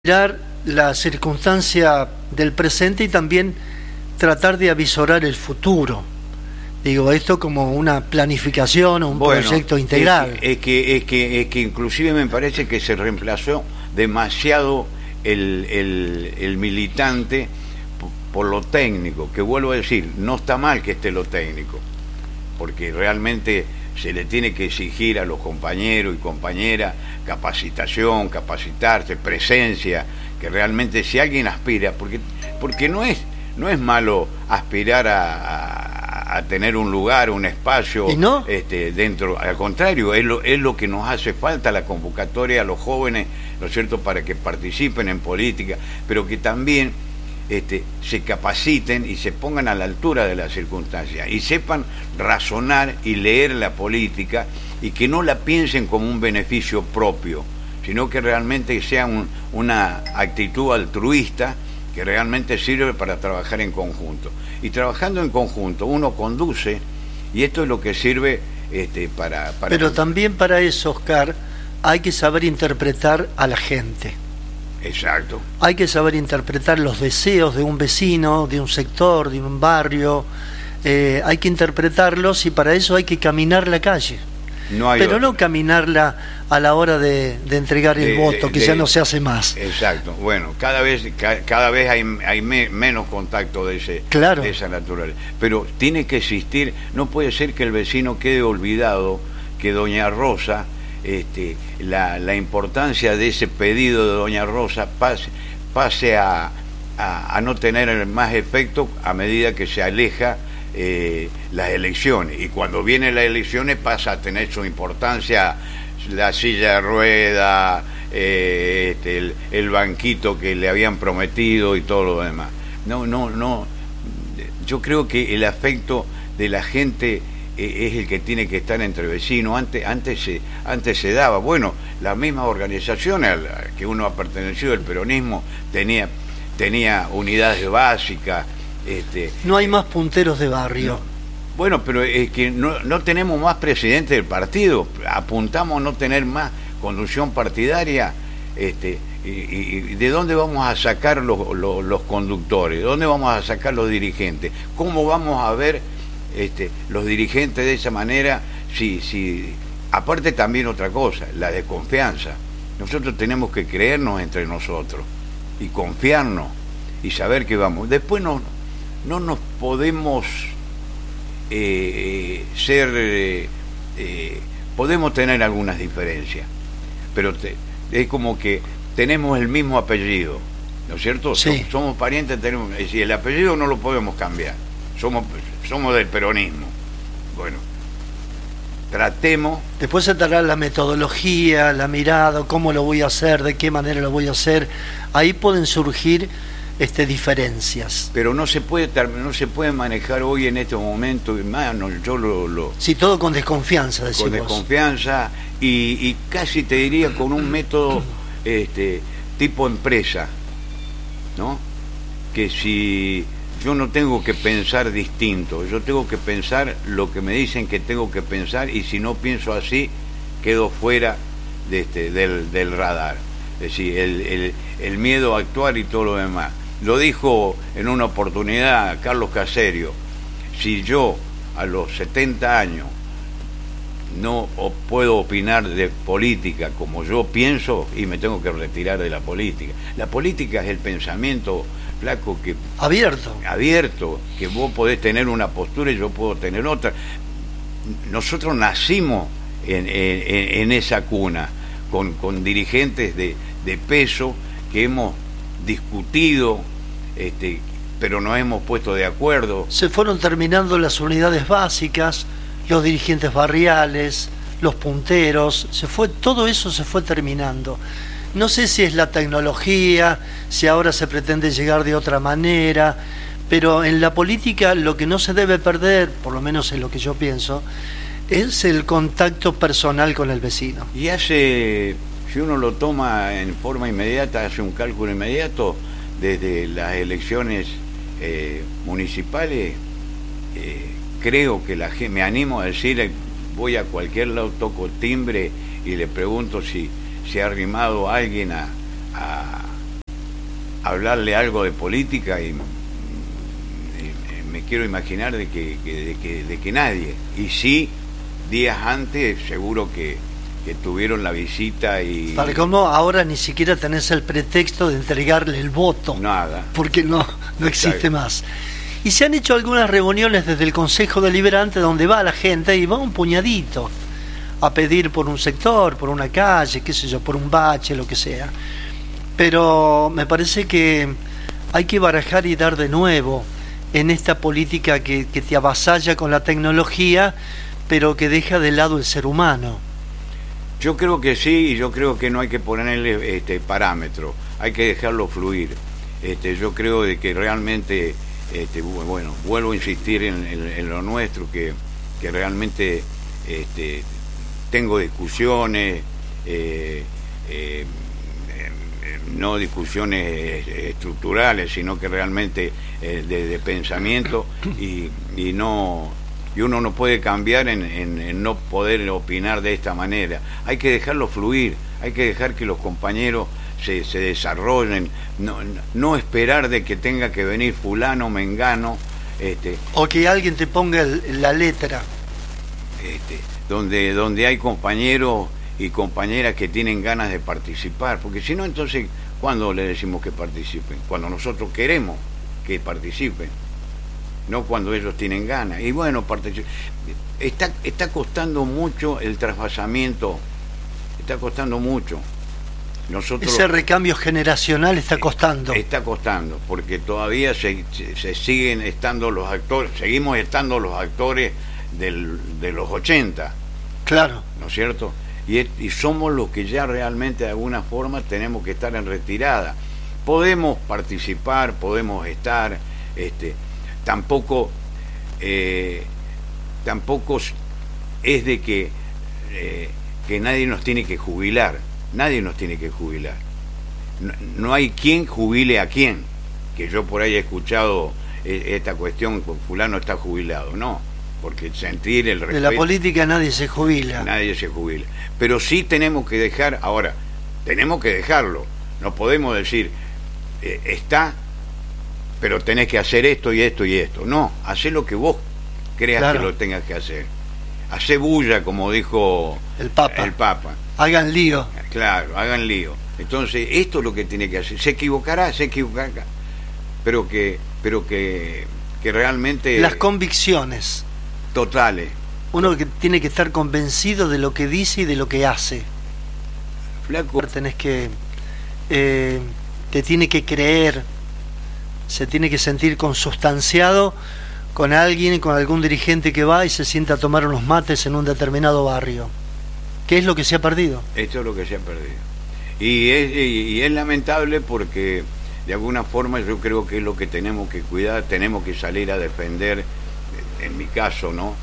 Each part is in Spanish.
Mirar la circunstancia del presente y también tratar de avisorar el futuro. Digo, esto como una planificación o un proyecto integral. Es que inclusive me parece que se reemplazó demasiado el militante por lo técnico, que vuelvo a decir, no está mal que esté lo técnico, porque realmente se le tiene que exigir a los compañeros y compañeras capacitación, capacitarse, presencia, que realmente si alguien aspira, porque no es malo aspirar a tener un lugar, un espacio, no, dentro, al contrario, es lo que nos hace falta, la convocatoria a los jóvenes, ¿no es cierto?, para que participen en política, pero que también se capaciten y se pongan a la altura de las circunstancias y sepan razonar y leer la política y que no la piensen como un beneficio propio, sino que realmente sea una actitud altruista que realmente sirve para trabajar en conjunto. Y trabajando en conjunto uno conduce, y esto es lo que sirve para... Pero también para eso, Oscar, hay que saber interpretar a la gente. Exacto. Hay que saber interpretar los deseos de un vecino, de un sector, de un barrio. Hay que interpretarlos y para eso hay que caminar la calle. Pero no caminarla a la hora de entregar el voto, que ya no se hace más. Exacto. Bueno, cada vez hay menos contacto de esa naturaleza. Pero tiene que existir, no puede ser que el vecino quede olvidado, que doña Rosa... la importancia de ese pedido de doña Rosa pase a no tener más efecto a medida que se aleja las elecciones, y cuando vienen las elecciones pasa a tener su importancia la silla de rueda, el banquito que le habían prometido y todo lo demás. No, yo creo que el afecto de la gente es el que tiene que estar entre vecinos. Antes se daba, bueno, las mismas organizaciones a las que uno ha pertenecido, el peronismo tenía unidades básicas. No hay más punteros de barrio. No. Bueno, pero es que no tenemos más presidente del partido, apuntamos a no tener más conducción partidaria. ¿Y de dónde vamos a sacar los conductores? ¿De dónde vamos a sacar los dirigentes? ¿Cómo vamos a ver los dirigentes de esa manera? Si aparte también otra cosa, la desconfianza. Nosotros tenemos que creernos entre nosotros y confiarnos y saber que vamos. Después no nos podemos podemos tener algunas diferencias, pero es como que tenemos el mismo apellido, ¿no es cierto? Sí. Somos parientes, es decir, el apellido no lo podemos cambiar. Somos del peronismo. Bueno, tratemos. Después se tratará la metodología, la mirada, cómo lo voy a hacer, de qué manera lo voy a hacer. Ahí pueden surgir diferencias. Pero no se puede manejar hoy en este momento, Sí, todo con desconfianza, decimos. Con desconfianza y casi te diría con un método tipo empresa, ¿no? Que si yo no tengo que pensar distinto, yo tengo que pensar lo que me dicen que tengo que pensar, y si no pienso así, quedo fuera del radar. Es decir, el miedo a actuar y todo lo demás. Lo dijo en una oportunidad Carlos Caserio: si yo a los 70 años no puedo opinar de política como yo pienso, y me tengo que retirar de la política. La política es el pensamiento, flaco, que abierto, que vos podés tener una postura y yo puedo tener otra. Nosotros nacimos en esa cuna con dirigentes de peso que hemos discutido, pero nos hemos puesto de acuerdo. Se fueron terminando las unidades básicas, los dirigentes barriales, los punteros, todo eso se fue terminando. No sé si es la tecnología, si ahora se pretende llegar de otra manera, pero en la política lo que no se debe perder, por lo menos es lo que yo pienso, es el contacto personal con el vecino. Y si uno lo toma en forma inmediata, hace un cálculo inmediato, desde las elecciones municipales, creo que me animo a decir, voy a cualquier lado, toco timbre y le pregunto si se ha arrimado alguien a hablarle algo de política y me quiero imaginar de que nadie. Y sí, días antes seguro que tuvieron la visita y... Para cómo ahora ni siquiera tenés el pretexto de entregarle el voto. Nada. Porque no existe más. Y se han hecho algunas reuniones desde el Consejo Deliberante donde va la gente y va un puñadito a pedir por un sector, por una calle, qué sé yo, por un bache, lo que sea. Pero me parece que hay que barajar y dar de nuevo en esta política que te avasalla con la tecnología, pero que deja de lado el ser humano. Yo creo que sí, y yo creo que no hay que ponerle parámetro, hay que dejarlo fluir. Yo creo de que realmente, bueno, vuelvo a insistir en lo nuestro, que realmente tengo discusiones, no discusiones estructurales, sino que realmente de pensamiento, y uno no puede cambiar en no poder opinar de esta manera. Hay que dejarlo fluir, hay que dejar que los compañeros se desarrollen, no esperar de que tenga que venir fulano, mengano, o que alguien te ponga la letra. Donde hay compañeros y compañeras que tienen ganas de participar, porque si no, entonces, ¿cuándo le decimos que participen? Cuando nosotros queremos que participen, no cuando ellos tienen ganas. Y bueno, está costando mucho el trasvasamiento, está costando mucho. Ese recambio generacional está costando. Está costando, porque todavía se siguen estando los actores, seguimos estando los actores de los 80. Claro. ¿No es cierto? Y somos los que ya realmente de alguna forma tenemos que estar en retirada. Podemos participar, podemos estar, tampoco es de que nadie nos tiene que jubilar. Nadie nos tiene que jubilar. No hay quien jubile a quién. Que yo por ahí he escuchado esta cuestión, fulano está jubilado. No, porque sentir el respeto... De la política nadie se jubila. Nadie se jubila. Pero sí tenemos que dejar, ahora, tenemos que dejarlo. No podemos decir, está, pero tenés que hacer esto y esto y esto. No, hacé lo que vos creas, claro, que lo tengas que hacer. Hacé bulla, como dijo el Papa. Hagan lío. Claro, hagan lío. Entonces, esto es lo que tiene que hacer. Se equivocará, pero que realmente... Las convicciones. Totales. Uno que tiene que estar convencido de lo que dice y de lo que hace. Flaco. Tenés que... te tiene que creer, se tiene que sentir consustanciado con alguien, con algún dirigente que va y se sienta a tomar unos mates en un determinado barrio. ¿Qué es lo que se ha perdido? Esto es lo que se ha perdido. Y es lamentable porque de alguna forma yo creo que es lo que tenemos que cuidar, tenemos que salir a defender, en mi caso, ¿no?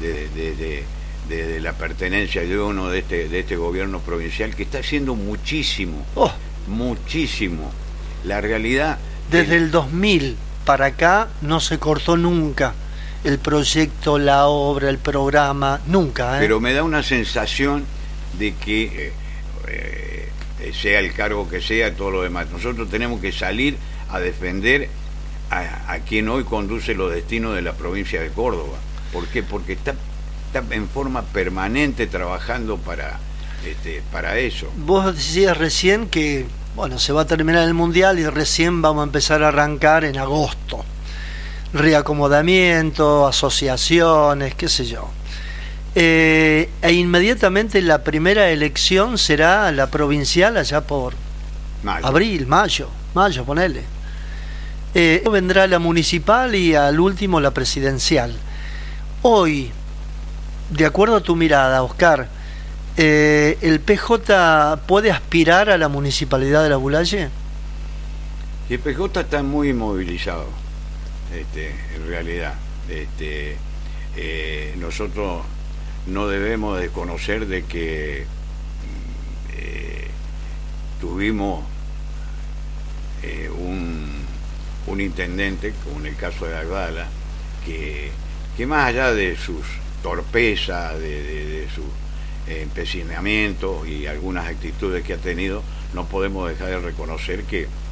De la pertenencia de uno de este gobierno provincial que está haciendo muchísimo, muchísimo. La realidad... Desde el 2000 para acá no se cortó nunca el proyecto, la obra, el programa, nunca. Pero me da una sensación de que sea el cargo que sea, todo lo demás, nosotros tenemos que salir a defender a quien hoy conduce los destinos de la provincia de Córdoba. ¿Por qué? Porque está en forma permanente trabajando para eso. Vos decías recién que, bueno, se va a terminar el Mundial y recién vamos a empezar a arrancar en agosto. Reacomodamiento, asociaciones, qué sé yo. E inmediatamente la primera elección será la provincial allá por abril, mayo, ponele. Vendrá la municipal y al último la presidencial. Hoy, de acuerdo a tu mirada, Oscar, ¿el PJ puede aspirar a la municipalidad de La Bulaye? El PJ está muy movilizado, en realidad. Nosotros no debemos desconocer de que tuvimos un intendente, como en el caso de Agdala, que más allá de sus torpezas, de sus empecinamientos y algunas actitudes que ha tenido, no podemos dejar de reconocer que